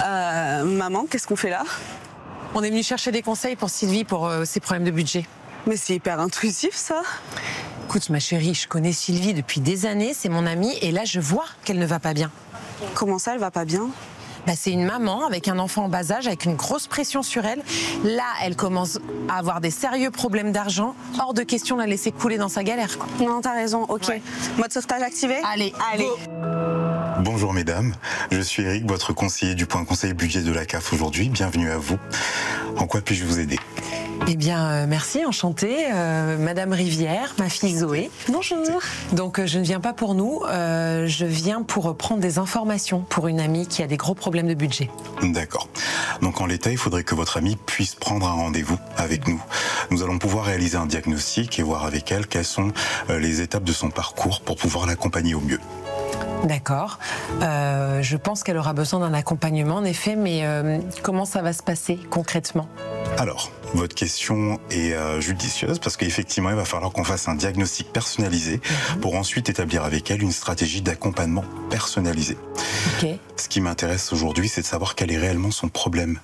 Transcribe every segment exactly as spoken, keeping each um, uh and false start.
Euh, maman, qu'est-ce qu'on fait là? On est venu chercher des conseils pour Sylvie pour euh, ses problèmes de budget. Mais c'est hyper intrusif, ça. Écoute, ma chérie, je connais Sylvie depuis des années, c'est mon amie, et là, je vois qu'elle ne va pas bien. Comment ça, elle va pas bien? Bah, c'est une maman avec un enfant en bas âge, avec une grosse pression sur elle. Là, elle commence à avoir des sérieux problèmes d'argent. Hors de question de la laisser couler dans sa galère, quoi. Non, t'as raison, ok. Ouais. Mode sauvetage activé? Allez, Allez. go. Bonjour mesdames, je suis Eric, votre conseiller du point conseil budget de la C A F aujourd'hui. Bienvenue à vous. En quoi puis-je vous aider? Eh bien, euh, merci, enchantée. Euh, Madame Rivière, ma fille Zoé. Bonjour. Donc, euh, je ne viens pas pour nous, euh, je viens pour prendre des informations pour une amie qui a des gros problèmes de budget. D'accord. Donc en l'état, il faudrait que votre amie puisse prendre un rendez-vous avec nous. Nous allons pouvoir réaliser un diagnostic et voir avec elle quelles sont euh, les étapes de son parcours pour pouvoir l'accompagner au mieux. D'accord. Euh, je pense qu'elle aura besoin d'un accompagnement, en effet, mais euh, comment ça va se passer concrètement? Alors, votre question est euh, judicieuse parce qu'effectivement, il va falloir qu'on fasse un diagnostic personnalisé mmh. pour ensuite établir avec elle une stratégie d'accompagnement personnalisé. Ok. Ce qui m'intéresse aujourd'hui, c'est de savoir quel est réellement son problème.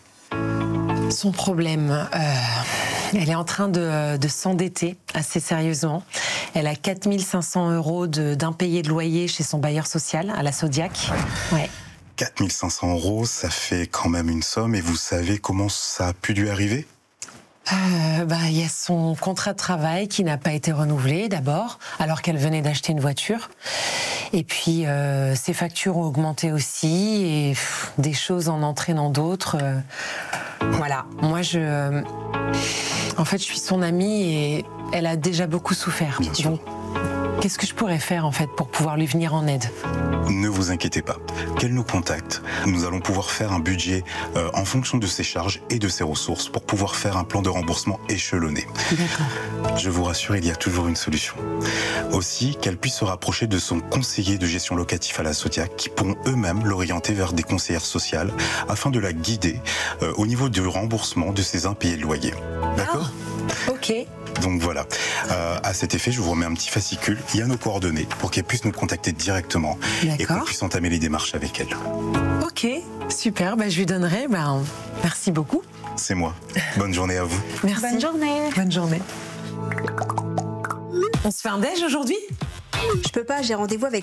Son problème, euh, elle est en train de, de s'endetter assez sérieusement. Elle a quatre mille cinq cents euros de, d'impayé de loyer chez son bailleur social à la Sodiac. Ouais. quatre mille cinq cents euros, ça fait quand même une somme. Et vous savez comment ça a pu lui arriver? Euh, bah, il y a son contrat de travail qui n'a pas été renouvelé d'abord, alors qu'elle venait d'acheter une voiture. Et puis, euh, ses factures ont augmenté aussi, et pff, des choses en entraînant d'autres. Euh, voilà. Moi, je... Euh, en fait, je suis son amie et elle a déjà beaucoup souffert. Bien sûr. Donc, qu'est-ce que je pourrais faire, en fait, pour pouvoir lui venir en aide? Ne vous inquiétez pas. Qu'elle nous contacte. Nous allons pouvoir faire un budget euh, en fonction de ses charges et de ses ressources pour pouvoir faire un plan de remboursement échelonné. D'accord. Je vous rassure, il y a toujours une solution. Aussi, qu'elle puisse se rapprocher de son conseiller de gestion locatif à la Sodiac qui pourront eux-mêmes l'orienter vers des conseillères sociales afin de la guider euh, au niveau du remboursement de ses impayés de loyer. D'accord ? Ah, ok. Donc voilà, euh, à cet effet, je vous remets un petit fascicule, il y a nos coordonnées pour qu'elle puisse nous contacter directement et qu'on puisse entamer les démarches avec elle. Ok, super, bah, je lui donnerai, bah, merci beaucoup. C'est moi, bonne journée à vous. Merci. Bonne journée. Bonne journée. On se fait un déj aujourd'hui? Je peux pas, j'ai rendez-vous avec